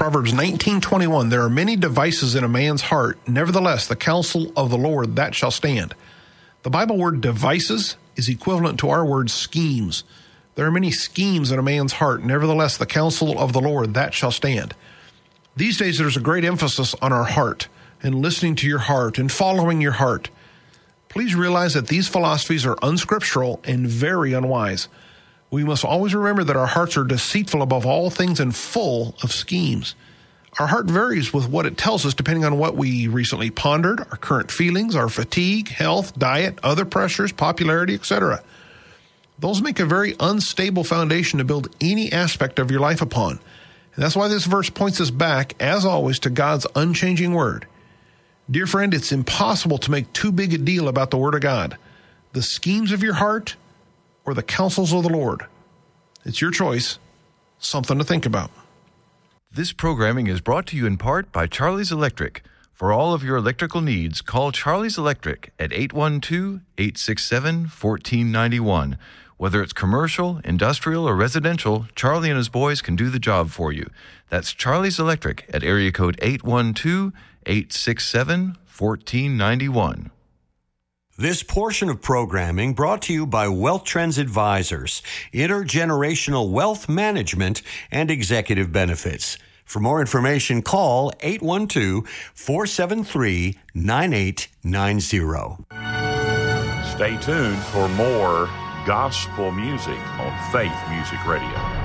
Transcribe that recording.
Proverbs 19:21, there are many devices in a man's heart. Nevertheless, the counsel of the Lord, that shall stand. The Bible word devices is equivalent to our word schemes. There are many schemes in a man's heart. Nevertheless, the counsel of the Lord, that shall stand. These days, there's a great emphasis on our heart and listening to your heart and following your heart. Please realize that these philosophies are unscriptural and very unwise. We must always remember that our hearts are deceitful above all things and full of schemes. Our heart varies with what it tells us depending on what we recently pondered, our current feelings, our fatigue, health, diet, other pressures, popularity, etc. Those make a very unstable foundation to build any aspect of your life upon. And that's why this verse points us back, as always, to God's unchanging word. Dear friend, it's impossible to make too big a deal about the Word of God, the schemes of your heart, or the counsels of the Lord. It's your choice. Something to think about. This programming is brought to you in part by Charlie's Electric. For all of your electrical needs, call Charlie's Electric at 812-867-1491. Whether it's commercial, industrial, or residential, Charlie and his boys can do the job for you. That's Charlie's Electric at area code 812-867-1491. This portion of programming brought to you by Wealth Trends Advisors, intergenerational wealth management and executive benefits. For more information, call 812-473-9890. Stay tuned for more gospel music on Faith Music Radio.